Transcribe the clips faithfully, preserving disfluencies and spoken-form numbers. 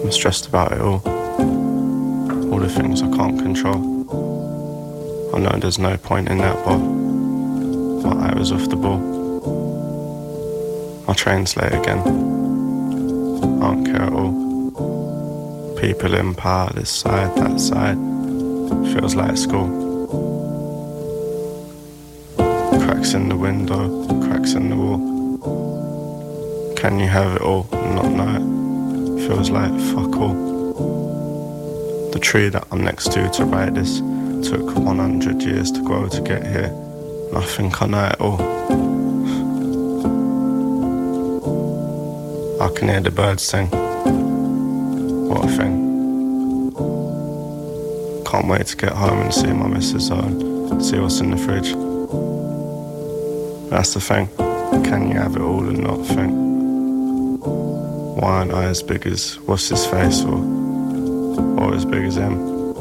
I'm stressed about it all. All the things I can't control. I know there's no point in that, but my eye was off the ball. My train's late again. I don't care at all. People in power, this side, that side. Feels like school. Cracks in the window, cracks in the wall. Can you have it all and not know it? Feels like fuck all. The tree that I'm next to to write this took one hundred years to grow to get here, and I think I know it all. I can hear the birds sing. What a thing. Can't wait to get home and see my missus and see what's in the fridge. That's the thing. Can you have it all and not think? Why aren't I as big as what's his face or or as big as him?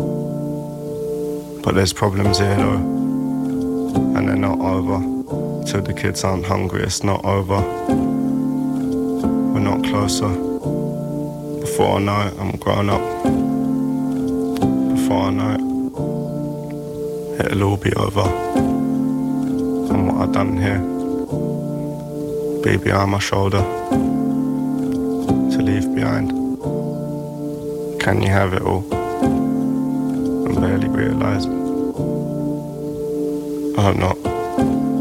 But there's problems here though, and they're not over. Till the kids aren't hungry, it's not over. We're not closer. Before I know it, I'm grown up. Before I know it, it'll all be over. And what I've done here, be behind my shoulder, to leave behind. Can you have it all and barely realise? I hope not.